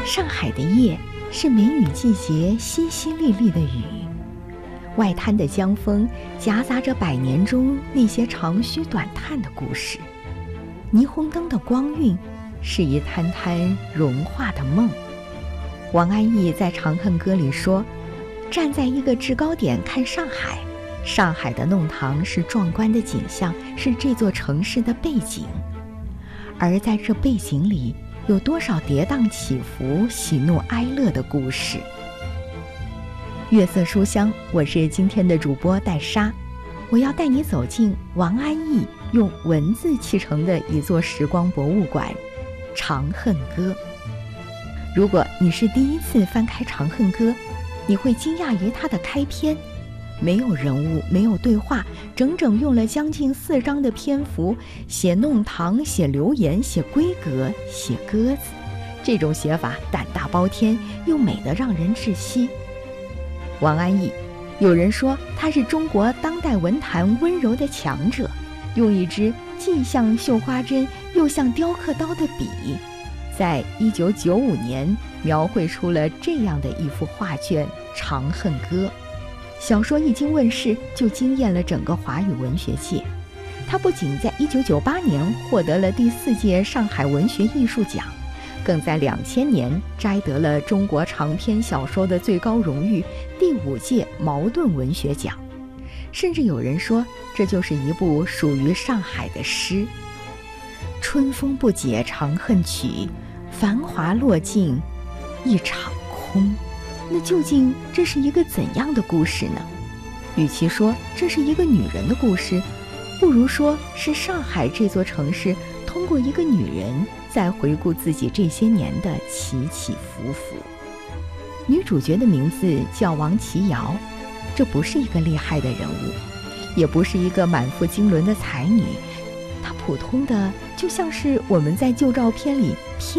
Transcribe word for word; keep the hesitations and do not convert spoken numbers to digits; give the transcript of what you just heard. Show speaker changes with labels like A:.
A: 上海的夜是梅雨季节淅淅沥沥的雨，外滩的江风夹杂着百年中那些长吁短叹的故事，霓虹灯的光晕是一滩滩融化的梦。王安忆在《长恨歌》里说，站在一个制高点看上海，上海的弄堂是壮观的景象，是这座城市的背景，而在这背景里有多少跌宕起伏、喜怒哀乐的故事。月色书香，我是今天的主播戴莎，我要带你走进王安忆用文字砌成的一座时光博物馆——长恨歌。如果你是第一次翻开《长恨歌》，你会惊讶于它的开篇，没有人物，没有对话，整整用了将近四章的篇幅写弄堂、写流言、写闺阁、写鸽子。这种写法胆大包天，又美得让人窒息。王安忆，有人说他是中国当代文坛温柔的强者，用一支既像绣花针又像雕刻刀的笔，在一九九五年描绘出了这样的一幅画卷《长恨歌》。小说一经问世，就惊艳了整个华语文学界。他不仅在一九九八年获得了第四届上海文学艺术奖，更在两千年摘得了中国长篇小说的最高荣誉第五届茅盾文学奖。甚至有人说，这就是一部属于上海的诗。春风不解长恨曲，繁华落尽一场空。那究竟这是一个怎样的故事呢？与其说这是一个女人的故事，不如说是上海这座城市通过一个女人在回顾自己这些年的起起伏伏。女主角的名字叫王琦瑶，这不是一个厉害的人物，也不是一个满腹经纶的才女，她普通的就像是我们在旧照片里